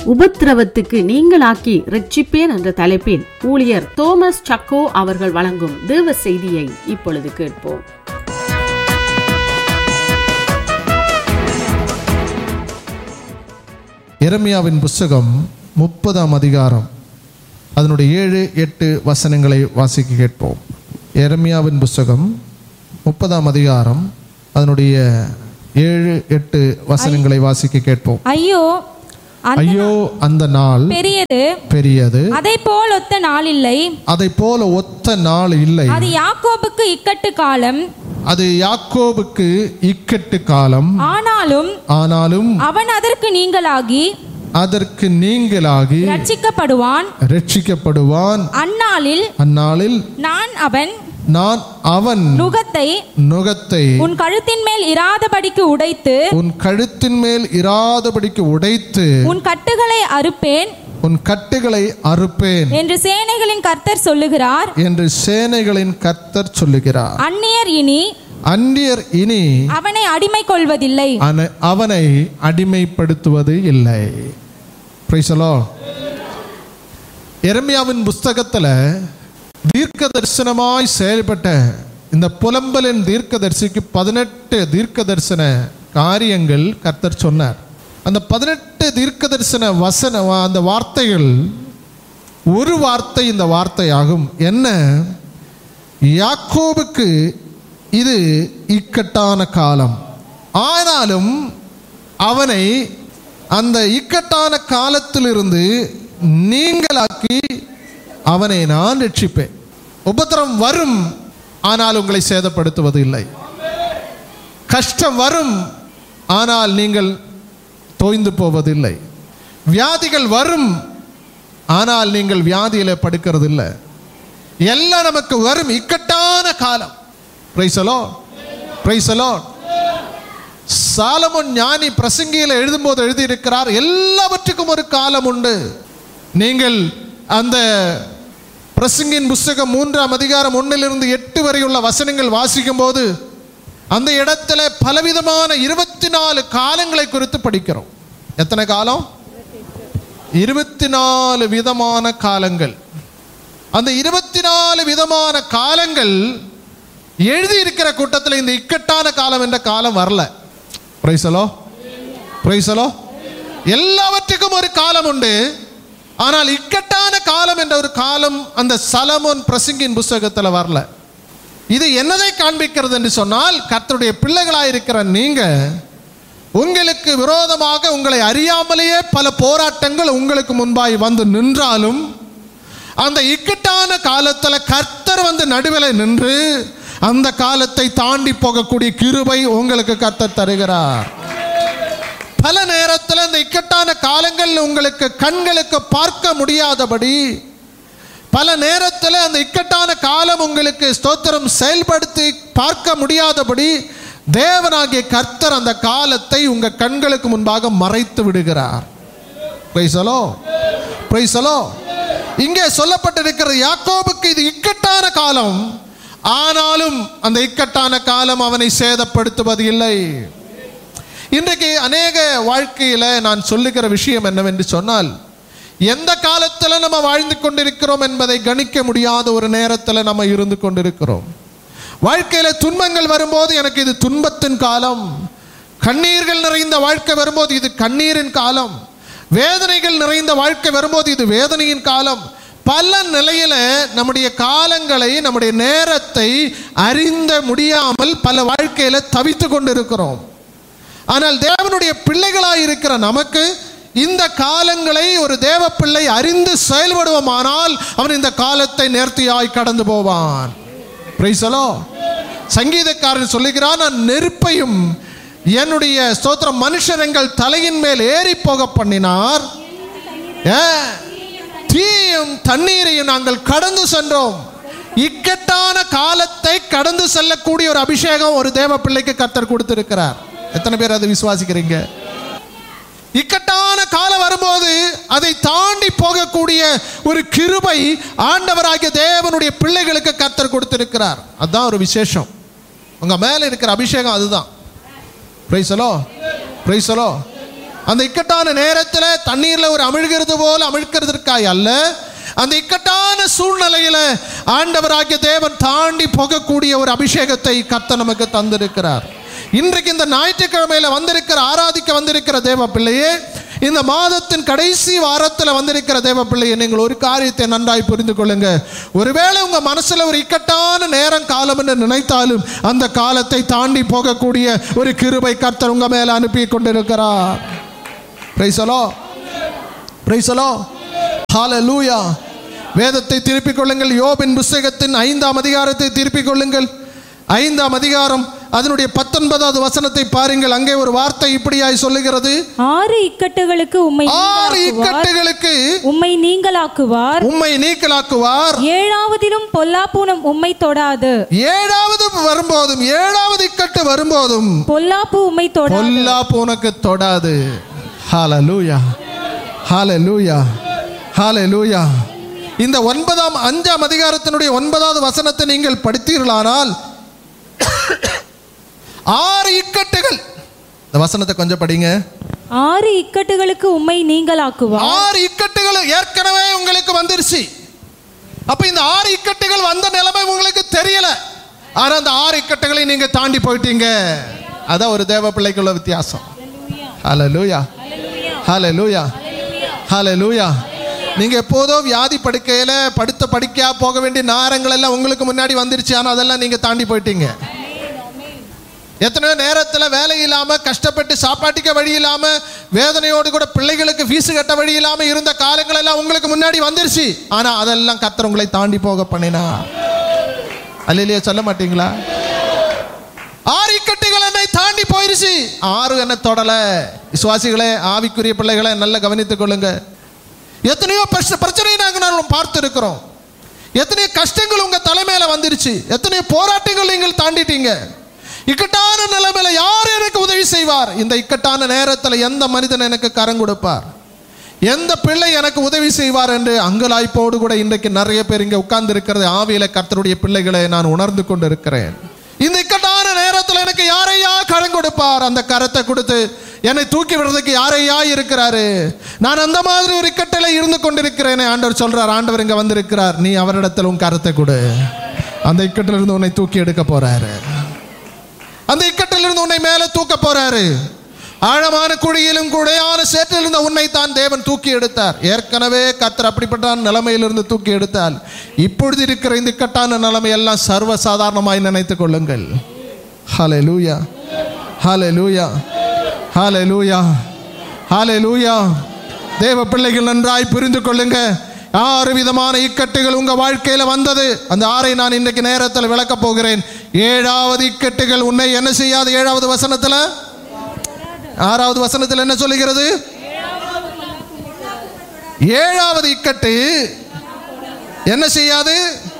உபத்திரவத்துக்கு நீங்களாக்கி ரட்சிப்பேன் என்ற தலைப்பில் ஊழியர் தோமஸ் சக்கோ அவர்கள் வழங்கும் தேவ செய்தியை இப்பொழுது கேட்போம். எரேமியாவின் புஸ்தகம் 30ஆம் அதிகாரம் அதனுடைய 7-8 வசனங்களை வாசிக்க கேட்போம். எரேமியாவின் புஸ்தகம் 30ஆம் அதிகாரம் அதனுடைய 7-8 வசனங்களை வாசிக்க கேட்போம். ஐயோ அந்த நாள் பெரியது, அதை போல் ஒத்த நாள் இல்லை, அதை போல ஒத்த நாள் இல்லை. அது யாக்கோபுக்கு இக்கட்டு காலம், அது யாக்கோபுக்கு இக்கட்டு காலம். ஆனாலும் அவன் அதற்கு நீங்களாகி ரட்சிக்கப்படுவான். அந்நாளில் நான் அவன் நுகத்தை உன் கழுத்தின் மேல் இராதபடிக்கு உடைத்து உன் கட்டுகளை அறுப்பேன் என்று சேனைகளின் கர்த்தர் சொல்லுகிறார். அந்நியர் இனி அவனை அடிமைப்படுத்துவது இல்லை. Praise the Lord. எரேமியாவின் புஸ்தகத்துல தீர்க்க தரிசனமாய் செயல்பட்ட இந்த புலம்பலின் தீர்க்கதரிசிக்கு 18 தீர்க்க தரிசன காரியங்கள் கர்த்தர் சொன்னார். அந்த 18 தீர்க்க தரிசன அந்த வார்த்தைகள் ஒரு வார்த்தை இந்த வார்த்தையாகும். என்ன? யாக்கோபுக்கு இது இக்கட்டான காலம், ஆனாலும் அவனை அந்த இக்கட்டான காலத்திலிருந்து நீங்களாக்கி அவனை நான் ரட்சிப்பேன். உபத்திரம் வரும், ஆனால் உங்களை சேதப்படுத்துவது இல்லை. கஷ்டம் வரும், ஆனால் நீங்கள் தோய்ந்து போவதில்லை. வியாதிகள் வரும், ஆனால் நீங்கள் வியாதியில படுக்கிறது இல்லை. எல்லாம் நமக்கு வரும் இக்கட்டான காலம். Praise the Lord, praise the Lord. Solomon ஞானி பிரசங்கியில் எழுதும்போது எழுதியிருக்கிறார், எல்லாவற்றுக்கும் ஒரு காலம் உண்டு. நீங்கள் அந்த பிரசங்கின் புஸ்தகம் 3ஆம் அதிகாரம் 1-8 வரையுள்ள வசனங்கள் வாசிக்கும் போது அந்த இடத்துல பலவிதமான 24 காலங்களை குறித்து படிக்கிறோம். எத்தனை காலம்? 24 விதமான காலங்கள். அந்த 24 விதமான காலங்கள் எழுதி இருக்கிற கூட்டத்தில் இந்த இக்கட்டான காலம் என்ற காலம் வரல. Praise the Lord, praise the Lord. எல்லாவற்றுக்கும் ஒரு காலம் உண்டு, ஆனால் இக்கட்டான காலம் என்ற ஒரு காலம் அந்த சாலமோன் பிரசங்கின் புஸ்தகத்தில் வரல. இது என்னதை காண்பிக்கிறது என்று சொன்னால், கர்த்தருடைய பிள்ளைகளாயிருக்கிற நீங்க உங்களுக்கு விரோதமாக உங்களை அறியாமலேயே பல போராட்டங்கள் உங்களுக்கு முன்பாய் வந்து நின்றாலும் அந்த இக்கட்டான காலத்தில் கர்த்தர் வந்து நடுவில் நின்று அந்த காலத்தை தாண்டி போகக்கூடிய கிருபை உங்களுக்கு கர்த்தர் தருகிறார். பல நேரத்தில் இந்த இக்கட்டான காலங்கள் உங்களுக்கு கண்களுக்கு பார்க்க முடியாதபடி, பல நேரத்தில் அந்த இக்கட்டான காலம் உங்களுக்கு ஸ்தோத்திரம் செயல்படுத்தி பார்க்க முடியாதபடி தேவனாகிய கர்த்தர் அந்த காலத்தை உங்கள் கண்களுக்கு முன்பாக மறைத்து விடுகிறார். Praise the Lord, praise the Lord. இங்கே சொல்லப்பட்டிருக்கிற யாக்கோபுக்கு இது இக்கட்டான காலம், ஆனாலும் அந்த இக்கட்டான காலம் அவனை சேதப்படுத்துவது இல்லை. இன்றைக்கு அநேக வாழ்க்கையில் நான் சொல்லுகிற விஷயம் என்னவென்று சொன்னால், எந்த காலத்தில் நம்ம வாழ்ந்து கொண்டிருக்கிறோம் என்பதை கணிக்க முடியாத ஒரு நேரத்தில் நம்ம இருந்து கொண்டிருக்கிறோம். வாழ்க்கையில் துன்பங்கள் வரும்போது எனக்கு இது துன்பத்தின் காலம், கண்ணீர்கள் நிறைந்த வாழ்க்கை வரும்போது இது கண்ணீரின் காலம், வேதனைகள் நிறைந்த வாழ்க்கை வரும்போது இது வேதனையின் காலம். பல நிலையில நம்முடைய காலங்களை, நம்முடைய நேரத்தை அறிந்த முடியாமல் பல வாழ்க்கையில தவித்து கொண்டிருக்கிறோம். ஆனால் தேவனுடைய பிள்ளைகளாய் இருக்கிற நமக்கு இந்த காலங்களை ஒரு தேவ பிள்ளை அறிந்து செயல்படுவோமானால் அவன் இந்த காலத்தை நேர்த்தியாய் கடந்து போவான். Praise the Lord. சங்கீதக்காரன் சொல்லுகிறான், நான் நெருப்பையும் என்னுடைய ஸ்தோத்திரம் மனுஷர் எங்கள் தலையின் மேல் ஏறி போக பண்ணினார், தீயும் தண்ணீரையும் நாங்கள் கடந்து சென்றோம். இக்கட்டான காலத்தை கடந்து செல்லக்கூடிய ஒரு அபிஷேகம் ஒரு தேவ பிள்ளைக்கு கர்த்தர் கொடுத்திருக்கிறார். எத்தனை பேர் அதை விசுவாசிக்கிறீங்க? இக்கட்டான காலம் வரும்போது அதை தாண்டி போகக்கூடிய ஒரு கிருபை ஆண்டவராகிய தேவனுடைய பிள்ளைகளுக்கு கர்த்தர் கொடுத்திருக்கிறார். அதுதான் ஒரு விசேஷம். உங்க மேல இருக்கிற அபிஷேகம் அதுதான். Praise the Lord, praise the Lord. அந்த இக்கட்டான நேரத்தில் தண்ணீரில் ஒரு அமிழ்கிறது போல அமிழ்கிறதற்காய் அல்ல, அந்த இக்கட்டான சூழ்நிலையில் ஆண்டவராகிய தேவன் தாண்டி போகக்கூடிய ஒரு அபிஷேகத்தை கர்த்தர் நமக்கு தந்திருக்கிறார். இன்றைக்கு இந்த ஞாயிற்றுக்கிழமையில் வந்திருக்கிற ஆராதிக்க வந்திருக்கிற தேவ பிள்ளையே, இந்த மாதத்தின் கடைசி வாரத்தில் வந்திருக்கிற தேவ பிள்ளையை நீங்கள் ஒரு காரியத்தை நன்றாய் புரிந்து கொள்ளுங்க. ஒருவேளை உங்க மனசுல ஒரு இக்கட்டான நேரம் காலம் என்று நினைத்தாலும் அந்த காலத்தை தாண்டி போகக்கூடிய ஒரு கிருபை கர்த்தர் உங்க மேல அனுப்பி கொண்டிருக்கிறார். Praise the Lord, praise the Lord, ஹalleluya. வேதத்தை திருப்பிக் கொள்ளுங்கள். யோபின் புத்தகத்தின் 5ஆம் அதிகாரத்தை திருப்பிக் கொள்ளுங்கள். 5ஆம் அதிகாரம் அதனுடைய 19வது வசனத்தை பாருங்கள். அங்கே ஒரு வார்த்தை இப்படியாய் சொல்லுகிறது, 6 இக்கட்டுகளுக்கு உம்மை நீங்களாக்குவார், உம்மை நீங்களாக்குவார். 7ஆவதிலும் பொல்லாப்புனம் உம்மை தொடாது. 7வது வரும்போதும் 7வது இக்கட்டு வரும்போதும் பொல்லாப்பு உம்மை தொடாது, பொல்லாப்பு உனக்கு தொடாது. ஹalleluya, ஹalleluya, ஹalleluya. இந்த 5ஆம் அதிகாரத்தினுடைய 9வது வசனத்தை நீங்கள் படித்தீர்களானால் 6 இக்கட்டுகள், இந்த வசனத்தை கொஞ்சம் படிங்க. 6 இக்கட்டுகளுக்கு உம்மை நீங்களாக்குவார். 6 இக்கட்டுகள் ஏற்கனவே உங்களுக்கு வந்துருச்சு. அப்ப இந்த 6 இக்கட்டுகள் வந்த நிலைமை உங்களுக்கு தெரியல, ஆனா அந்த 6 இக்கட்டுகளை நீங்க தாண்டி போயிட்டீங்க. அதான் ஒரு தேவ பிள்ளைக்குள்ள வித்தியாசம். ஹalleluya, ஹalleluya, ஹalleluya. நீங்க எப்போதோ வியாதி படுக்கையில படுத்த படுக்கையா போக வேண்டிய நேரங்கள் எல்லாம் உங்களுக்கு முன்னாடி வந்துருச்சு, ஆனா அதெல்லாம் நீங்க தாண்டி போயிட்டீங்க. எத்தனையோ நேரத்தில் வேலை இல்லாமல் கஷ்டப்பட்டு சாப்பாட்டுக்க வழி இல்லாமல் வேதனையோடு கூட பிள்ளைகளுக்கு ஃபீஸு கட்ட வழி இல்லாமல் இருந்த காலங்கள் எல்லாம் உங்களுக்கு முன்னாடி வந்துருச்சு. ஆனால் அதெல்லாம் கர்த்தர் உங்களை தாண்டி போக பண்ணினா. அல்லேலூயா சொல்ல மாட்டீங்களா? 6 இக்கட்டுகள் என்னை தாண்டி போயிருச்சு, 6 என்ன தொடலை. விசுவாசிகளே, ஆவிக்குரிய பிள்ளைகளை நல்லா கவனித்துக் கொள்ளுங்க. எத்தனையோ பிரச்சனை நாங்கள் பார்த்து இருக்கிறோம். எத்தனையோ கஷ்டங்கள் உங்க தலைமையில வந்துருச்சு, எத்தனையோ போராட்டங்கள் நீங்கள் தாண்டிட்டீங்க. இக்கட்டான நிலைமையில யார் எனக்கு உதவி செய்வார்? இந்த இக்கட்டான நேரத்தில் எந்த மனிதன் எனக்கு கரம் கொடுப்பார்? எந்த பிள்ளை எனக்கு உதவி செய்வார் என்று அங்கலாய்ப்போடு கூட இன்றைக்கு நிறைய பேர் இங்கே உட்கார்ந்து இருக்கிறது ஆவியில கர்த்தருடைய பிள்ளைகளை நான் உணர்ந்து கொண்டு இருக்கிறேன். இந்த இக்கட்டான நேரத்தில் எனக்கு யாரையா கரம் கொடுப்பார்? அந்த கரத்தை கொடுத்து என்னை தூக்கி விடுறதுக்கு யாரையா இருக்கிறாரு? நான் அந்த மாதிரி ஒரு இக்கட்டில இருந்து கொண்டிருக்கிறேன். ஆண்டவர் சொல்றார், ஆண்டவர் இங்க வந்திருக்கிறார், நீ அவரிடத்தில் உன் கரத்தை கொடு. அந்த இக்கட்டிலிருந்து உன்னை தூக்கி எடுக்க போறாரு. அந்த இக்கட்டிலிருந்து உன்னை மேலே தூக்க போறாரு. ஆழமான குழியிலும் குடையான சேற்றில் இருந்த உன்னை தான் தேவன் தூக்கி எடுத்தார். ஏற்கனவே கர்த்தர் அப்படிப்பட்ட நிலைமையிலிருந்து தூக்கி எடுத்தால் இப்பொழுது இருக்கிற இந்த இக்கட்டான நிலைமை எல்லாம் சர்வசாதாரணமாய் நினைத்துக் கொள்ளுங்கள். ஹல்லேலூயா, ஹல்லேலூயா, ஹல்லேலூயா, ஹல்லேலூயா. தேவ பிள்ளைகள் நன்றாய் புரிந்து கொள்ளுங்க. 6 விதமான இக்கட்டுகள் உங்க வாழ்க்கையில வந்தது. அந்த 6ஐ நான் இன்றைக்கு நேரத்தில் விளக்க போகிறேன். 7வது இக்கட்டுகள் உன்னை என்ன செய்யாது? 7வது வசனத்தில் 6வது வசனத்தில் என்ன சொல்லுகிறது? 7வது இக்கட்டு என்ன செய்யாது?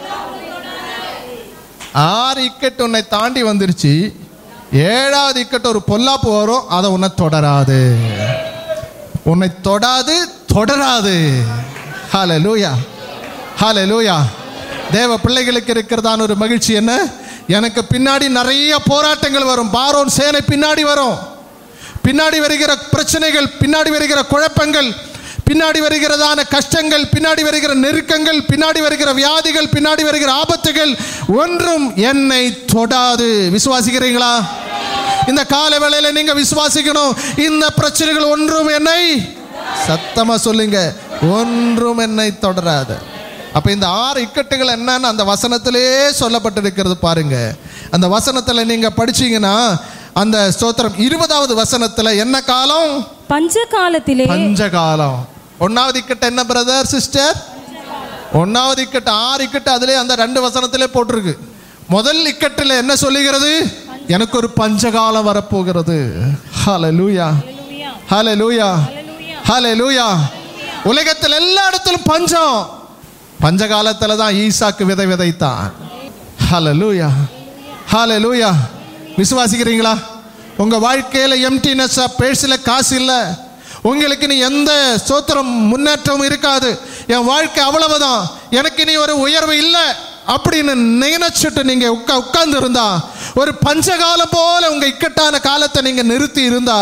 6 இக்கட்டு உன்னை தாண்டி வந்துருச்சு. 7வது இக்கட்டு ஒரு பொல்லாப்பு வரும், அதை உன்னை தொடராது, உன்னை தொடாது, தொடராது. ஹல்லேலூயா, ஹல்லேலூயா. தேவ பிள்ளைகளுக்கு இருக்கிறதான ஒரு மகிழ்ச்சி என்ன? எனக்கு பின்னாடி நிறைய போராட்டங்கள் வரும். பார்வோன் சேனை பின்னாடி வரும். பின்னாடி வருகிற பிரச்சனைகள், பின்னாடி வருகிற குழப்பங்கள், பின்னாடி வருகிறதான கஷ்டங்கள், பின்னாடி வருகிற நெருக்கங்கள், பின்னாடி வருகிற வியாதிகள், பின்னாடி வருகிற ஆபத்துகள் ஒன்றும் என்னை தொடாது. விசுவாசிக்கிறீங்களா? இந்த கால வேளையில நீங்க விசுவாசிக்கணும். இந்த பிரச்சனைகள் ஒன்றும் என்னை, சத்தமா சொல்லுங்க, ஒன்றும் என்னை தொடராது. அப்ப இந்த 6 இக்கட்டுகள் என்னன்னு அந்த வசனத்திலே சொல்லப்பட்டிருக்கிறது பாருங்க. அந்த வசனத்துல நீங்க படிச்சீங்கன்னா அந்த ஸ்தோத்திரம் 20வது வசனத்துல என்ன காலம்? பஞ்ச காலத்திலே. பஞ்சகாலம். 1வது இக்கட்டு என்ன பிரதர் சிஸ்டர்? 1வது இக்கட்டு 6 இக்கட்டு அதுல அந்த 2 வசனத்திலே போட்டிருக்கு. முதல் இக்கட்டுல என்ன சொல்லுகிறது? எனக்கு ஒரு பஞ்சகாலம் வரப்போகிறது. ஹல்லேலூயா, ஹல்லேலூயா, ஹல்லேலூயா. உலகத்தில் எல்லா இடத்திலும் பஞ்சம். பஞ்சகாலத்துல தான் ஈசாக்கு விதை விதைத்தான். ஹல்லேலூயா, ஹல்லேலூயா. விசுவாசிக்கிறீங்களா? உங்க வாழ்க்கையில எம்டினஸ், பேர்ஸ்ல காசு இல்லை, உங்களுக்கு நீ எந்த ஸ்தோத்திரம் முன்னேற்றமும் இருக்காது, என் வாழ்க்கை அவ்வளவுதான், எனக்கு நீ ஒரு உயர்வு இல்லை அப்படின்னு நினைச்சிட்டு நீங்க உட்கார்ந்து இருந்தா, ஒரு பஞ்சகாலம் போல உங்க இக்கட்டான காலத்தை நீங்க நிறுத்தி இருந்தா,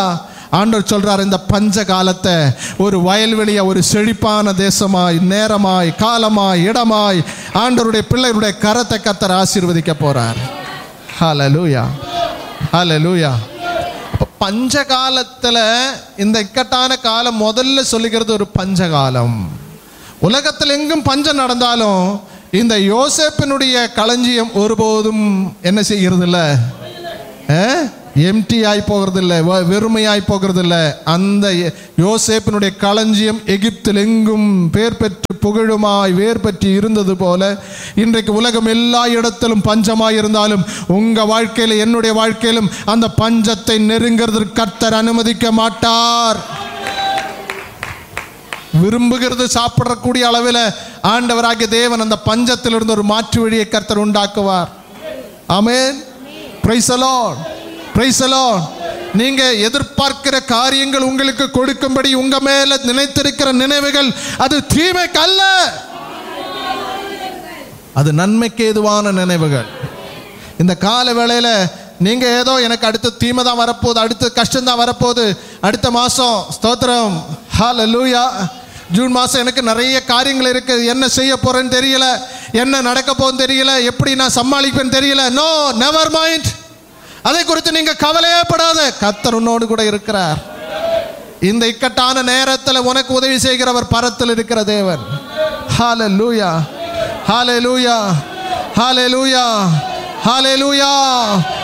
ஆண்டவர் சொல்றார், இந்த பஞ்ச காலத்தை ஒரு வயல்வெளியா, ஒரு செழிப்பான தேசமாய், நேரமாய், காலமாய், இடமாய் ஆண்டவருடைய பிள்ளைகளுடைய கரத்தை கர்த்தர் ஆசீர்வதிக்க போறார். ஹல்லேலூயா, ஹல்லேலூயா. பஞ்ச காலத்துல இந்த இக்கட்டான காலம் முதல்ல சொல்லுகிறது ஒரு பஞ்சகாலம். உலகத்தில் எங்கும் பஞ்சம் நடந்தாலும் இந்த யோசேப்பினுடைய களஞ்சியம் ஒருபோதும் என்ன செய்கிறது இல்லை, எம்டி ஆகி போகிறது இல்லை, வெறுமையாய் போகிறது இல்லை. அந்த யோசேப்பினுடைய களஞ்சியம் எகிப்தில் எங்கும் பேர் பெற்று புகழுமாய் வேர் பற்றி இருந்தது போல இன்றைக்கு உலகம் எல்லா இடத்திலும் பஞ்சமாய் இருந்தாலும் உங்க வாழ்க்கையில, என்னுடைய வாழ்க்கையிலும் அந்த பஞ்சத்தை நெருங்கிறதுக்கு கர்த்தர் அனுமதிக்க மாட்டார். விரும்புகிறது சாப்பிடக்கூடிய அளவில் ஆண்டவராகிய தேவன் அந்த பஞ்சத்திலிருந்து ஒரு மாற்று வழியை கர்த்தர் உண்டாக்குவார். ஆமென். Praise the Lord, praise the Lord. நீங்க எதிர்பார்க்கிற காரியங்கள் உங்களுக்கு கொடுக்கும்படி உங்க மேல நினைத்திருக்கிற நினைவுகள் அது தீமைக்கு அல்ல, அது நன்மைக்கு ஏதுவான நினைவுகள். இந்த கால வேளையில நீங்க ஏதோ எனக்கு அடுத்த தீமை தான் வரப்போகுது, அடுத்த கஷ்டம் தான் வரப்போகுது, அடுத்த மாசம் ஸ்தோத்திரம் ஹல்லேலூயா, ஜூன் மாதம் எனக்கு நிறைய காரியங்கள் இருக்குது, என்ன செய்ய போறேன்னு தெரியல, என்ன நடக்க போகுதுன்னு தெரியல, எப்படி நான் சமாளிப்பேன்னு தெரியல. No, never mind. அதை குறித்து நீங்க கவலையே படாத, கர்த்தர் உன்னோடு கூட இருக்கிறார். இந்த இக்கட்டான நேரத்தில் உனக்கு உதவி செய்கிறவர் பரத்தில் இருக்கிற தேவன். ஹல்லேலூயா, ஹல்லேலூயா, ஹல்லேலூயா, ஹல்லேலூயா.